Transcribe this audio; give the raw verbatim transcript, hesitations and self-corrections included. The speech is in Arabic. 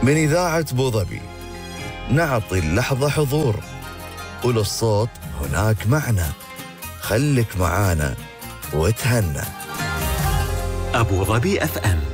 من إذاعة بوظبي نعطي اللحظة حضور، وللصوت هناك معنى. خلك معانا وتهنى. أبو ظبي أف أم.